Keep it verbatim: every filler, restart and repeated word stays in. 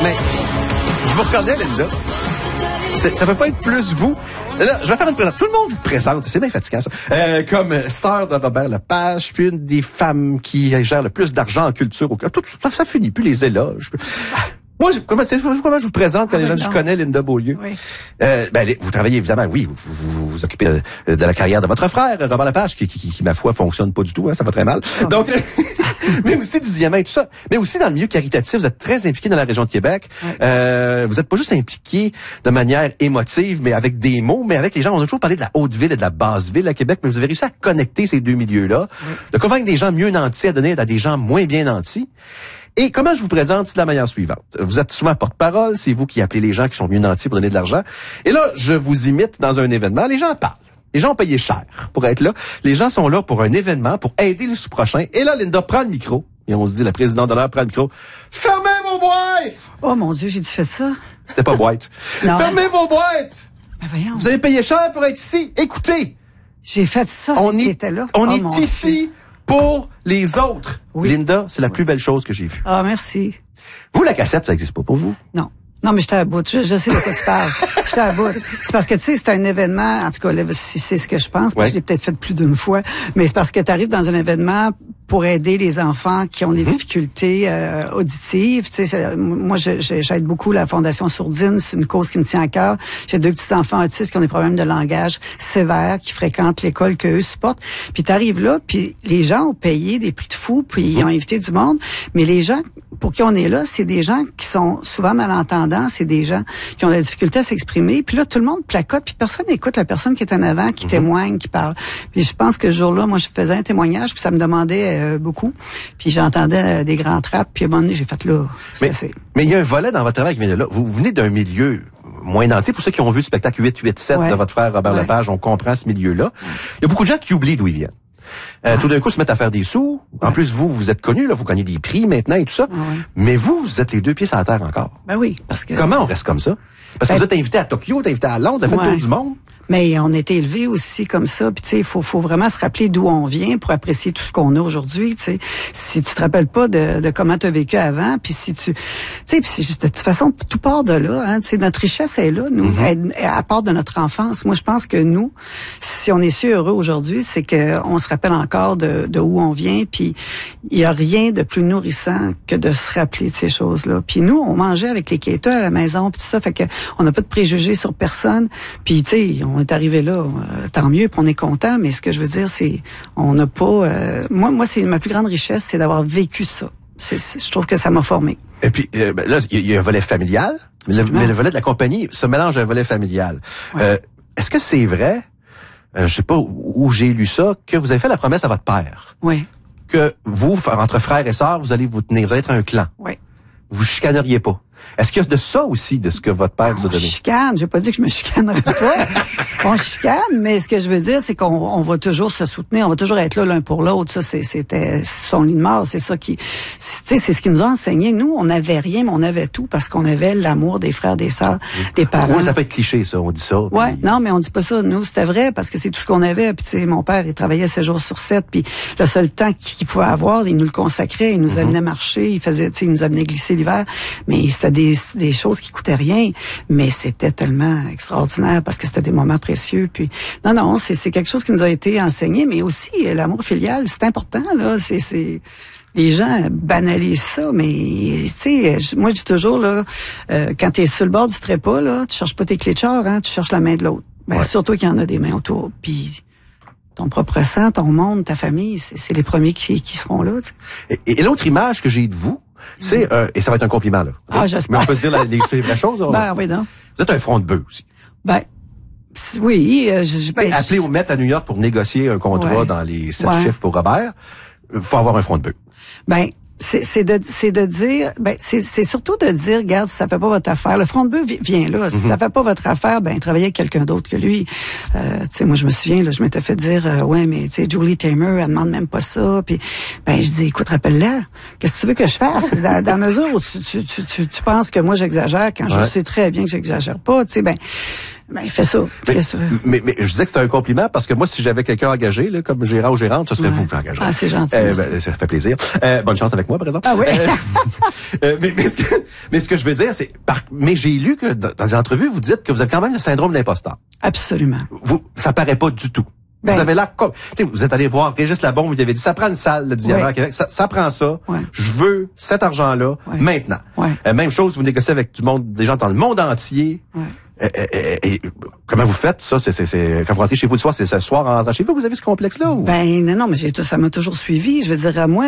Mais je vous reconnais, Linda. C'est, ça peut pas être plus vous. Là, je vais faire une présentation. Tout le monde vous présente, c'est bien fatigant ça. Euh, comme sœur de Robert Lepage, puis une des femmes qui gère le plus d'argent en culture au tout, ça, ça finit plus les éloges. Moi, comment, c'est, comment je vous présente quand ah, les gens disent je connais Linda Beaulieu? Oui. Euh, ben, vous travaillez évidemment, oui, vous vous, vous, vous occupez de, de la carrière de votre frère, Robert Lepage, qui, qui, qui, ma foi, fonctionne pas du tout, hein, ça va très mal. Oh. Donc, mais aussi du diamant et tout ça. Mais aussi dans le milieu caritatif, vous êtes très impliqué dans la région de Québec. Oui. Euh, vous êtes pas juste impliqué de manière émotive, mais avec des mots, mais avec les gens. On a toujours parlé de la Haute-Ville et de la Basse-Ville à Québec, mais vous avez réussi à connecter ces deux milieux-là, oui. de convaincre des gens mieux nantis à donner à des gens moins bien nantis. Et comment je vous présente, c'est de la manière suivante. Vous êtes souvent porte-parole, c'est vous qui appelez les gens qui sont mieux nantis pour donner de l'argent. Et là, je vous imite dans un événement, les gens parlent. Les gens ont payé cher pour être là. Les gens sont là pour un événement, pour aider le sous-prochain. Et là, Linda prend le micro. Et on se dit, la présidente d'honneur prend le micro. Fermez vos boîtes! Oh mon Dieu, j'ai-tu fait ça? C'était pas boîte. Fermez vos boîtes! Ben voyons. Vous avez payé cher pour être ici. Écoutez! J'ai fait ça, on est, était là. On oh, est ici pour les autres. Oui. Linda, c'est la oui. plus belle chose que j'ai vue. Ah, merci. Vous, la cassette, ça n'existe pas pour vous? Non. Non, mais j'étais à bout. Je, je sais de quoi tu parles. J'étais à bout. C'est parce que, tu sais, c'est un événement, en tout cas, là, si c'est ce que je pense, ouais. je l'ai peut-être fait plus d'une fois, mais c'est parce que tu arrives dans un événement pour aider les enfants qui ont des mm-hmm. difficultés euh, auditives. Tu sais, moi, je, je, j'aide beaucoup la Fondation Sourdine. C'est une cause qui me tient à cœur. J'ai deux petits-enfants autistes qui ont des problèmes de langage sévères, qui fréquentent l'école qu'eux supportent. Puis tu arrives là, puis les gens ont payé des prix de fou, puis ils ont invité du monde. Mais les gens pour qui on est là, c'est des gens qui sont souvent malentendants, c'est des gens qui ont de la difficulté à s'exprimer. Puis là, tout le monde placote, puis personne n'écoute la personne qui est en avant, qui mm-hmm. témoigne, qui parle. Puis je pense que ce jour-là, moi, je faisais un témoignage, puis ça me demandait euh, beaucoup. Puis j'entendais euh, des grands trappes, puis à un moment donné, j'ai fait là. Mais, mais il y a un volet dans votre travail qui vient de là. Vous, vous venez d'un milieu moins nanti. Pour ceux qui ont vu le spectacle huit huit sept ouais. de votre frère Robert ouais. Lepage, on comprend ce milieu-là. Il y a beaucoup de gens qui oublient d'où ils viennent. Euh, ah. Tout d'un coup, se mettent à faire des sous. En ouais. plus, vous, vous êtes connus, là, vous gagnez des prix maintenant et tout ça. Ah ouais. Mais vous, vous êtes les deux pieds sur la terre encore. Ben oui, parce que... Comment on reste comme ça? Parce que ben... vous êtes invité à Tokyo, vous êtes invité à Londres, vous avez fait ouais. le tour du monde. Mais on était élevés aussi comme ça. Puis tu sais, il faut, faut vraiment se rappeler d'où on vient pour apprécier tout ce qu'on a aujourd'hui. Tu sais, si tu te rappelles pas de, de comment tu as vécu avant, puis si tu, tu sais, puis de toute façon, tout part de là. Hein, tu sais, notre richesse est là. Nous, mm-hmm. elle, elle part de notre enfance. Moi, je pense que nous, si on est si heureux aujourd'hui, c'est que on se rappelle encore de, de où on vient. Puis il y a rien de plus nourrissant que de se rappeler de ces choses-là. Puis nous, on mangeait avec les quêteurs à la maison, puis tout ça, fait que on n'a pas de préjugés sur personne. Puis tu sais, on est arrivé là, euh, tant mieux, puis on est content, mais ce que je veux dire, c'est, on n'a pas, euh, moi, moi, c'est ma plus grande richesse, c'est d'avoir vécu ça. C'est, c'est, je trouve que ça m'a formé. Et puis, euh, ben là, il y a un volet familial, mais le, mais le volet de la compagnie se mélange à un volet familial. Ouais. Euh, est-ce que c'est vrai, euh, je sais pas où, où j'ai lu ça, que vous avez fait la promesse à votre père? Oui. Que vous, entre frères et sœurs, vous allez vous tenir, vous allez être un clan. Oui. Vous chicaneriez pas. Est-ce qu'il y a de ça aussi, de ce que votre père vous a donné? On chicane. J'ai pas dit que je me chicanerais pas. On chicane, mais ce que je veux dire, c'est qu'on on va toujours se soutenir. On va toujours être là l'un pour l'autre. Ça, c'est, c'était son lit de mort. C'est ça qui, tu sais, c'est ce qui nous a enseigné. Nous, on n'avait rien, mais on avait tout parce qu'on avait l'amour des frères, des sœurs, des parents. Oui, ça peut être cliché, ça. On dit ça. Puis... Ouais. Non, mais on dit pas ça. Nous, c'était vrai parce que c'est tout ce qu'on avait. Puis, tu sais, mon père, il travaillait sept jours sur sept. Puis, le seul temps qu'il pouvait avoir, il nous le consacrait. Il nous mm-hmm. amenait marcher. Il faisait, tu sais, il nous amenait glisser l'hiver. Mais c'était des, des choses qui coûtaient rien, mais c'était tellement extraordinaire parce que c'était des moments précieux. Puis non, non, c'est, c'est quelque chose qui nous a été enseigné, mais aussi l'amour filial, c'est important là. C'est, c'est les gens banalisent ça, mais tu sais, moi je dis toujours là, euh, quand t'es sur le bord du trépas là, tu cherches pas tes clés de char, hein, tu cherches la main de l'autre. Ben ouais. Surtout qu'il y en a des mains autour. Puis ton propre sang, ton monde, ta famille, c'est, c'est les premiers qui, qui seront là. Tu sais. Et, et l'autre image que j'ai de vous. C'est euh, et ça va être un compliment là. Ah, j'espère. Mais on peut se dire la, la, la chose. Ben oui, non. Vous êtes un front de bœuf aussi. Ben oui. Euh, je, ben, ben, appelé au Met à New York pour négocier un contrat ouais. dans les sept ouais. chiffres pour Robert, il faut avoir un front de bœuf. Ben c'est, c'est de c'est de dire ben c'est c'est surtout de dire regarde si ça fait pas votre affaire, le front de bœuf vient là, si mm-hmm. ça fait pas votre affaire, ben travaillez avec quelqu'un d'autre que lui. Euh, tu sais moi je me souviens là, je m'étais fait dire euh, ouais mais tu sais Julie Taymor elle demande même pas ça, puis ben je dis écoute rappelle-la, qu'est-ce que tu veux que je fasse dans, dans la mesure où tu tu, tu tu tu penses que moi j'exagère quand ouais. je sais très bien que j'exagère pas, tu sais ben Ben, il fait ça. Mais, ça. mais, mais je disais que c'était un compliment parce que moi, si j'avais quelqu'un engagé, là, comme gérant ou gérante, ce serait ouais. vous que j'engagerais. Ah, c'est gentil. Euh, ben, ça fait plaisir. Euh, bonne chance avec moi, par exemple. Ah oui. Euh, euh, mais, mais, ce que, mais ce que je veux dire, c'est, par, mais j'ai lu que dans, dans des entrevues, vous dites que vous avez quand même le syndrome de l'imposteur. Absolument. Vous, ça paraît pas du tout. Ben, vous avez là, comme, tu sais, vous êtes allé voir Régis Labombe, il avait dit, ça prend une salle de diamant à Québec, ça, ça prend ça. Ouais. Je veux cet argent-là ouais. maintenant. Ouais. Euh, même chose, vous négociez avec du monde, des gens dans le monde entier. Ouais. Et, et, et, comment vous faites ça? C'est, c'est, c'est, quand vous rentrez chez vous le soir, c'est ce soir en rentrant chez vous, vous avez ce complexe-là? Ou? Ben non, non, mais j'ai tout, ça m'a toujours suivi. Je veux dire, à moi,